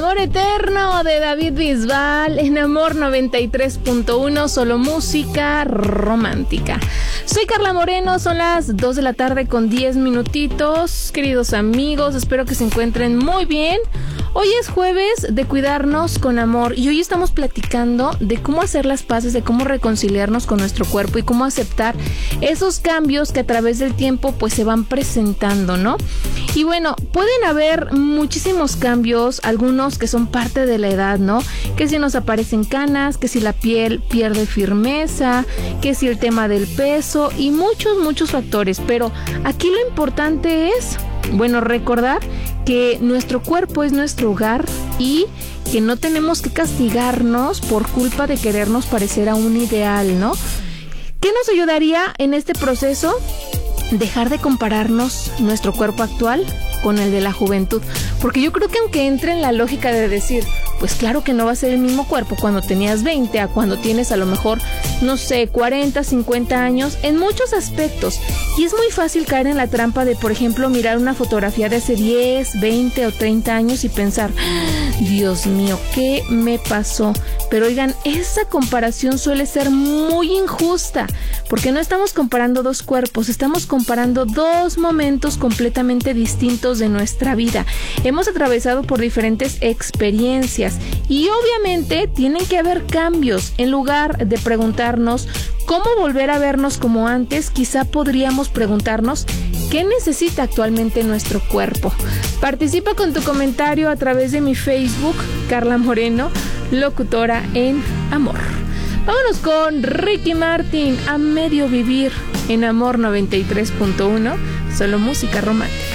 Amor Eterno de David Bisbal en Amor 93.1, solo música romántica. Soy Carla Moreno, son las 2 de la tarde con 10 minutitos. Queridos amigos, espero que se encuentren muy bien. Hoy es jueves de cuidarnos con amor y hoy estamos platicando de cómo hacer las paces, de cómo reconciliarnos con nuestro cuerpo y cómo aceptar esos cambios que a través del tiempo pues se van presentando, ¿no? Y bueno, pueden haber muchísimos cambios, algunos que son parte de la edad, ¿no? Que si nos aparecen canas, que si la piel pierde firmeza, que si el tema del peso y muchos factores, pero aquí lo importante es, bueno, recordar que nuestro cuerpo es nuestro hogar y que no tenemos que castigarnos por culpa de querernos parecer a un ideal, ¿no? ¿Qué nos ayudaría en este proceso? Dejar de compararnos nuestro cuerpo actual con el de la juventud, porque yo creo que aunque entre en la lógica de decir, pues claro que no va a ser el mismo cuerpo cuando tenías 20 a cuando tienes a lo mejor, no sé, 40, 50 años, en muchos aspectos, y es muy fácil caer en la trampa de, por ejemplo, mirar una fotografía de hace 10, 20 o 30 años y pensar, Dios mío, ¿qué me pasó? Pero oigan, esa comparación suele ser muy injusta, porque no estamos comparando dos cuerpos, estamos comparando dos momentos completamente distintos de nuestra vida. Hemos atravesado por diferentes experiencias y obviamente tienen que haber cambios. En lugar de preguntarnos cómo volver a vernos como antes, quizá podríamos preguntarnos qué necesita actualmente nuestro cuerpo. Participa con tu comentario a través de mi Facebook, Carla Moreno, locutora en Amor. Vámonos con Ricky Martin, A Medio Vivir en Amor 93.1, solo música romántica.